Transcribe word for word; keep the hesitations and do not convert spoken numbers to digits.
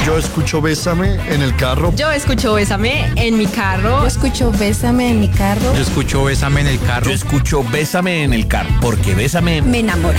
Yo escucho Bésame en el carro. Yo escucho Bésame en mi carro. Yo escucho Bésame en mi carro. Yo escucho Bésame en el carro. Yo escucho Bésame en el carro, porque Bésame me enamora.